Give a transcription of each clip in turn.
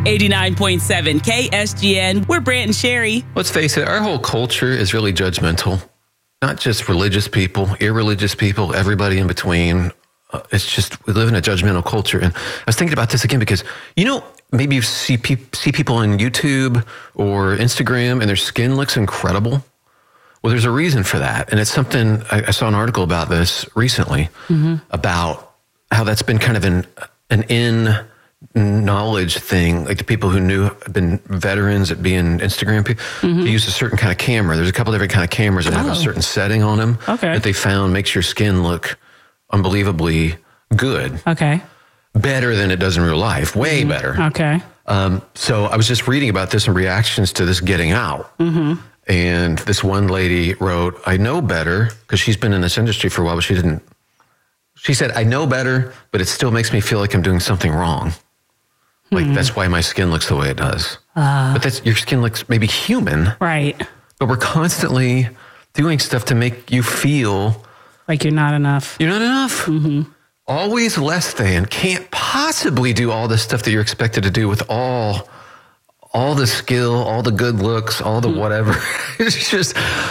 89.7 KSGN. We're Brant and Sherry. Let's face it, our whole culture is really judgmental. Not just religious people, irreligious people, everybody in between. It's just, we live in a judgmental culture. And I was thinking about this again because, maybe you see people on YouTube or Instagram and their skin looks incredible. Well, there's a reason for that. And it's something, I saw an article about this recently, about how that's been kind of an in-knowledge thing. Like the people who have been veterans at being Instagram people, to use a certain kind of camera. There's a couple different kind of cameras that have a certain setting on them that they found makes your skin look unbelievably good. Okay. Better than it does in real life. Way better. Okay. So I was just reading about this and reactions to this getting out. And this one lady wrote, I know better, because she's been in this industry for a while, but she said, I know better, but it still makes me feel like I'm doing something wrong. Like, that's why my skin looks the way it does. But your skin looks maybe human. Right. But we're constantly doing stuff to make you feel like you're not enough. You're not enough. Always less than. Can't possibly do all the stuff that you're expected to do with all the skill, all the good looks, all the whatever. It's just,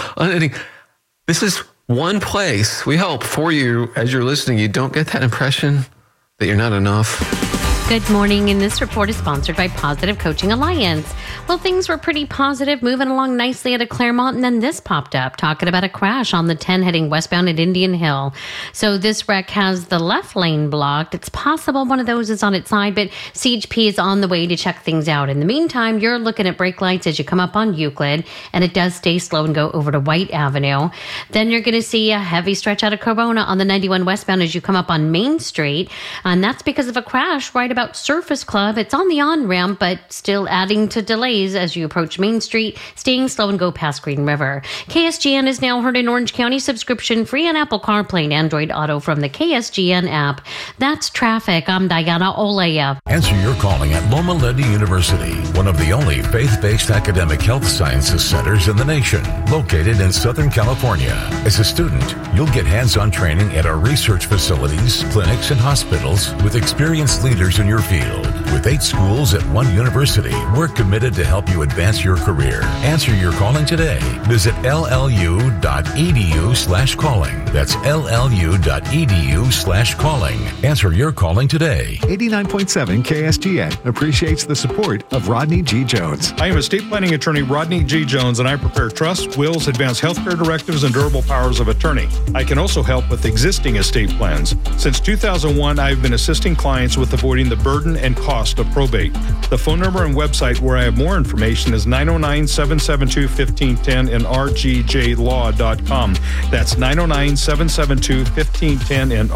this is one place, we hope, for you as you're listening, you don't get that impression that you're not enough. Good morning, and this report is sponsored by Positive Coaching Alliance. Well, things were pretty positive, moving along nicely at a Claremont, and then this popped up, talking about a crash on the 10 heading westbound at Indian Hill. So this wreck has the left lane blocked. It's possible one of those is on its side, but CHP is on the way to check things out. In the meantime, you're looking at brake lights as you come up on Euclid, and it does stay slow and go over to White Avenue. Then you're going to see a heavy stretch out of Corona on the 91 westbound as you come up on Main Street, and that's because of a crash right about Surface Club. It's on the on-ramp, but still adding to delays as you approach Main Street, staying slow and go past Green River. KSGN is now heard in Orange County, subscription-free on Apple CarPlay and Android Auto from the KSGN app. That's traffic. I'm Diana Olea. Answer your calling at Loma Linda University, one of the only faith-based academic health sciences centers in the nation, located in Southern California. As a student, you'll get hands-on training at our research facilities, clinics, and hospitals with experienced leaders in your field. With 8 schools at one university, we're committed to help you advance your career. Answer your calling today. Visit llu.edu/calling. That's llu.edu/calling. Answer your calling today. 89.7 KSGN appreciates the support of Rodney G. Jones. I am estate planning attorney Rodney G. Jones, and I prepare trusts, wills, advanced healthcare directives, and durable powers of attorney. I can also help with existing estate plans. Since 2001, I've been assisting clients with avoiding the burden and cost of probate. The phone number and website where I have more information is 909-772-1510 and rgjlaw.com. That's 909-772-1510 and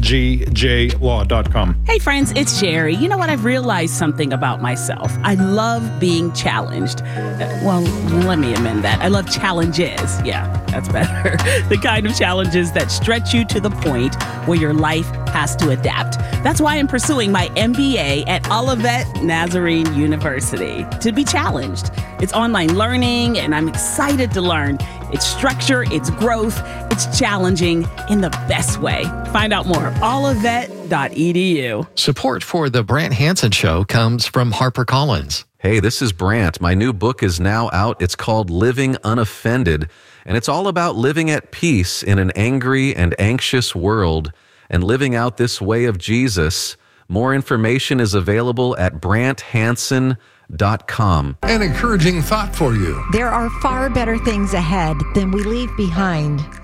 rgjlaw.com. Hey friends, it's Sherry. You know what? I've realized something about myself. I love being challenged. Well, let me amend that. I love challenges. Yeah, that's better. The kind of challenges that stretch you to the point where your life has to adapt. That's why I'm pursuing my MBA at Olivet Nazarene University, to be challenged. It's online learning, and I'm excited to learn. Its structure, its growth, it's challenging in the best way. Find out more, olivet.edu. Support for The Brant Hansen Show comes from HarperCollins. Hey, this is Brant. My new book is now out. It's called Living Unoffended, and it's all about living at peace in an angry and anxious world and living out this way of Jesus. More information is available at BrantHansen.com. An encouraging thought for you. There are far better things ahead than we leave behind.